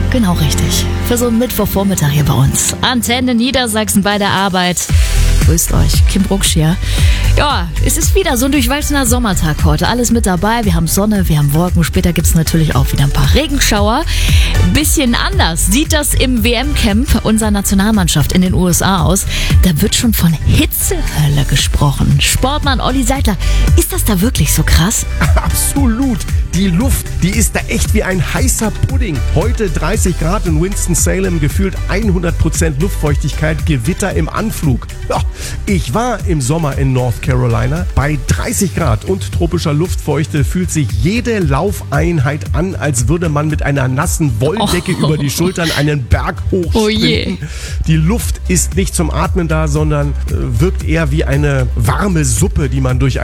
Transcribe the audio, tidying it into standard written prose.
genau richtig. Für so einen Mittwochvormittag hier bei uns. Antenne Niedersachsen bei der Arbeit. Grüßt euch, Kim Brucksch hier. Ja, es ist wieder so ein durchwachsener Sommertag heute. Alles mit dabei. Wir haben Sonne, wir haben Wolken. Später gibt es natürlich auch wieder ein paar Regenschauer. Bisschen anders sieht das im WM-Camp unserer Nationalmannschaft in den USA aus. Da wird schon von Hitzehölle gesprochen. Sportmann Olli Seidler, ist das da wirklich so krass? Absolut. Die Luft, die ist da echt wie ein heißer Pudding. Heute 30 Grad in Winston-Salem, gefühlt 100% Luftfeuchtigkeit, Gewitter im Anflug. Ja, ich war im Sommer in North Carolina. Bei 30 Grad und tropischer Luftfeuchte fühlt sich jede Laufeinheit an, als würde man mit einer nassen Wolldecke über die Schultern einen Berg hochsprinten. Die Luft ist nicht zum Atmen da, sondern wirkt eher wie eine warme Suppe, die man durch